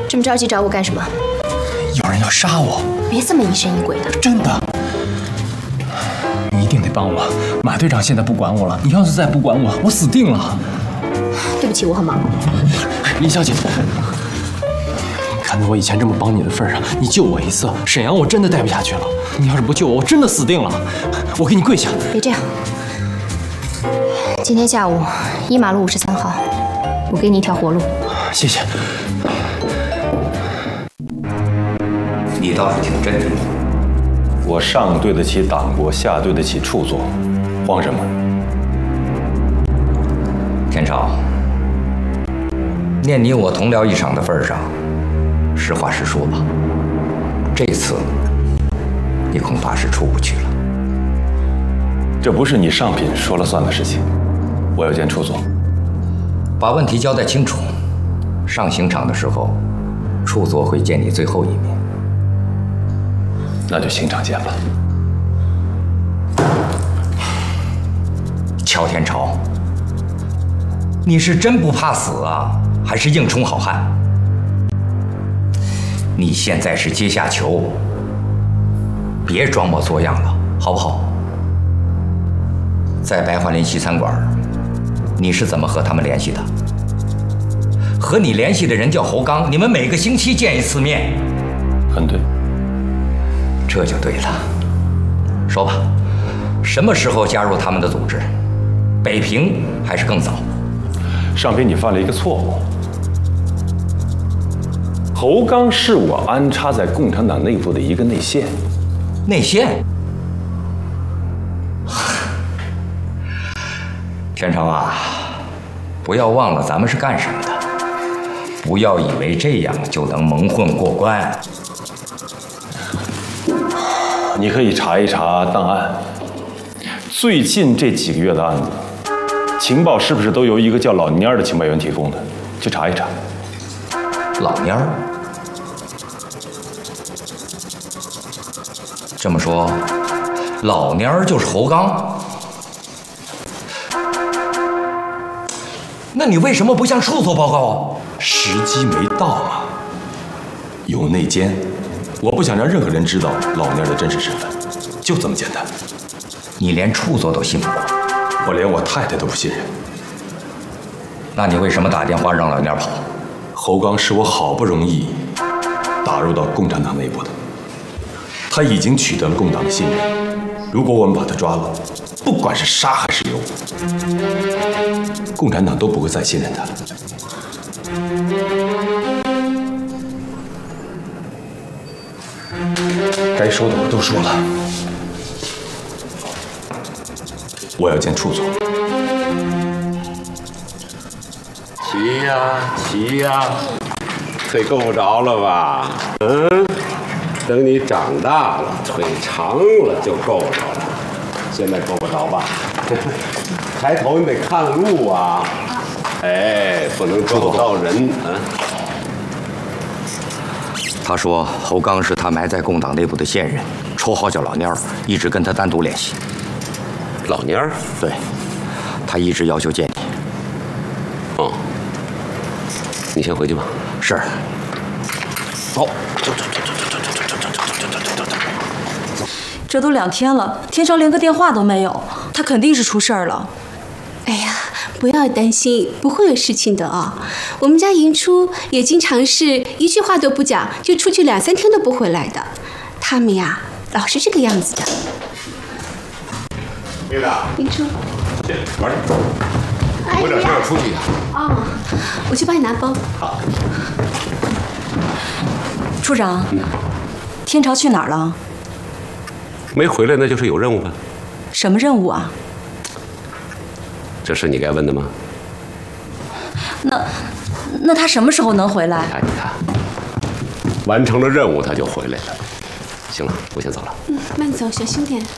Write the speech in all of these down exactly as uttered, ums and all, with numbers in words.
这么着急找我干什么？ 有人要杀我！ 别这么疑神疑鬼的。 真的，你一定得帮我。马队长现在不管我了，你要是再不管我，我死定了。 对不起，我很忙。 林小姐，看在我以前这么帮你的份上，你救我一次，沈阳我真的待不下去了。你要是不救我，我真的死定了。我给你跪下。 别这样。今天下午一马路五十三号，我给你一条活路。 谢谢。 你倒是挺镇定。 我上对得起党国，下对得起处座，慌什么？ 天朝，念你我同僚一场的份上，实话实说吧，这次你恐怕是出不去了。 这不是你上品说了算的事情，我要见处座。 把问题交代清楚，上刑场的时候，处座会见你最后一面。 那就刑场见吧。 乔天朝，你是真不怕死啊，还是硬充好汉？你现在是阶下囚，别装模作样了，好不好？在白桦林西餐馆，你是怎么和他们联系的？和你联系的人叫侯刚，你们每个星期见一次面。 很对。 这就对了。说吧，什么时候加入他们的组织？北平还是更早？ 上品，你犯了一个错误。侯刚是我安插在共产党内部的一个内线。 内线？天朝啊，不要忘了咱们是干什么的，不要以为这样就能蒙混过关。 你可以查一查档案，最近这几个月的案子，情报是不是都由一个叫老蔫儿的情报员提供的？去查一查。 老蔫儿？这么说，老蔫儿就是侯刚？那你为什么不向处座报告啊？ 时机没到啊，有内奸。我不想让任何人知道老蔫的真实身份，就这么简单。 你连处座都信不过， 我连我太太都不信任。 那你为什么打电话让老蔫跑？ 侯刚是我好不容易打入到共产党内部的，他已经取得了共党的信任。如果我们把他抓了，不管是杀还是留，共产党都不会再信任他了。该说的我都说了，我要见处座。 骑呀骑呀，腿够不着了吧？嗯，等你长大了，腿长了就够着了。现在够不着吧？抬头你得看路啊，哎，不能撞到人啊。 他说侯刚是他埋在共党内部的线人，绰号叫老蔫儿，一直跟他单独联系。 老蔫儿？ 对，他一直要求见你。 哦，你先回去吧。 是。走。 这都两天了，天朝连个电话都没有，他肯定是出事儿了。 哎呀，不要担心，不会有事情的啊。我们家迎初也经常是一句话都不讲，就出去两三天都不回来的。他们呀，老是这个样子的。 丽达， 迎初， 玩去，我有点事要出去一趟。 哦，我去帮你拿包。 好。 处长，嗯、天朝去哪儿了？ 没回来，那就是有任务呗。 什么任务啊？ 这是你该问的吗？ 那那他什么时候能回来？ 哎，你看，完成了任务他就回来了。行了，我先走了。 嗯，慢走，小心点。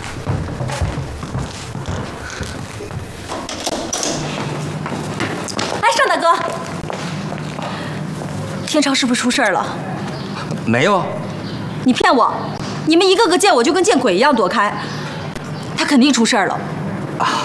哎，尚大哥，天朝是不是出事儿了？ 没有。 你骗我！你们一个个见我就跟见鬼一样躲开，他肯定出事儿了。 啊。